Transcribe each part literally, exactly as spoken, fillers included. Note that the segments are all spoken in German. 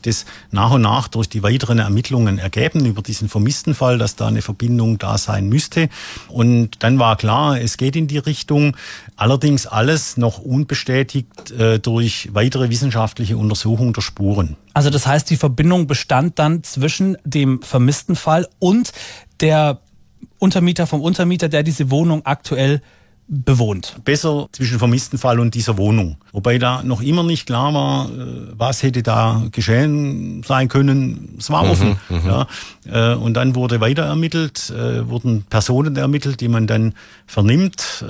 sich das nach und nach durch die weiteren Ermittlungen ergeben über diesen vermissten Fall, dass da eine Verbindung da sein müsste. Und dann war klar, es geht in die Richtung. Allerdings alles noch unbestätigt äh, durch weitere wissenschaftliche Untersuchung der Spuren. Also das heißt, die Verbindung bestand dann zwischen dem vermissten Fall und der Untermieter vom Untermieter, der diese Wohnung aktuell bewohnt. Besser zwischen vermissten Fall und dieser Wohnung. Wobei da noch immer nicht klar war, was hätte da geschehen sein können. Es war offen. Mhm, ja. Und dann wurde weiter ermittelt, wurden Personen ermittelt, die man dann vernimmt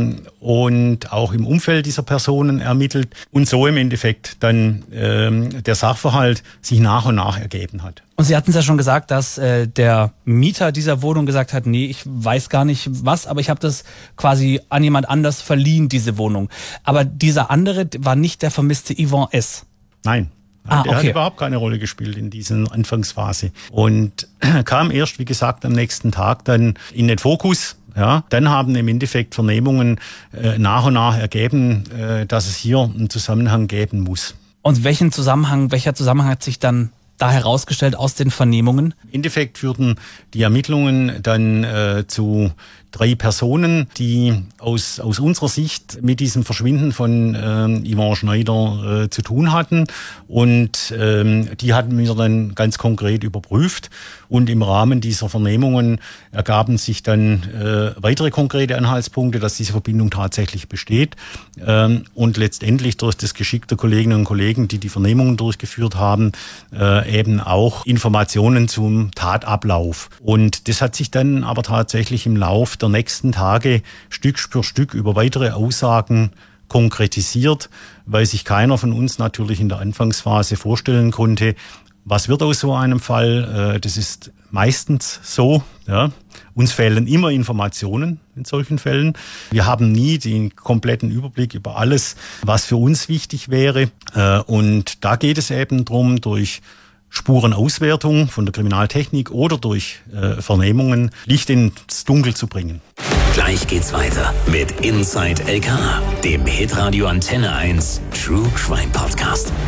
und auch im Umfeld dieser Personen ermittelt. Und so im Endeffekt dann der Sachverhalt sich nach und nach ergeben hat. Und Sie hatten es ja schon gesagt, dass äh, der Mieter dieser Wohnung gesagt hat, nee, ich weiß gar nicht was, aber ich habe das quasi an jemand anders verliehen, diese Wohnung. Aber dieser andere war nicht der vermisste Yvon S. Nein. Ah, der okay. hat überhaupt keine Rolle gespielt in dieser Anfangsphase. Und kam erst, wie gesagt, am nächsten Tag dann in den Fokus. Ja, dann haben im Endeffekt Vernehmungen äh, nach und nach ergeben, äh, dass es hier einen Zusammenhang geben muss. Und welchen Zusammenhang, welcher Zusammenhang hat sich dann da herausgestellt aus den Vernehmungen? Im Endeffekt führten die Ermittlungen dann äh, zu drei Personen, die aus, aus unserer Sicht mit diesem Verschwinden von äh, Yvon Schneider äh, zu tun hatten. Und ähm, die hatten wir dann ganz konkret überprüft. Und im Rahmen dieser Vernehmungen ergaben sich dann äh, weitere konkrete Anhaltspunkte, dass diese Verbindung tatsächlich besteht. Ähm, und letztendlich durch das Geschick der Kolleginnen und Kollegen, die die Vernehmungen durchgeführt haben, äh, eben auch Informationen zum Tatablauf. Und das hat sich dann aber tatsächlich im Lauf der nächsten Tage Stück für Stück über weitere Aussagen konkretisiert, weil sich keiner von uns natürlich in der Anfangsphase vorstellen konnte, was wird aus so einem Fall. Das ist meistens so. Ja. Uns fehlen immer Informationen in solchen Fällen. Wir haben nie den kompletten Überblick über alles, was für uns wichtig wäre. Und da geht es eben darum, durch Spurenauswertung von der Kriminaltechnik oder durch äh, Vernehmungen Licht ins Dunkel zu bringen. Gleich geht's weiter mit Inside L K, dem Hitradio Antenne eins True Crime Podcast.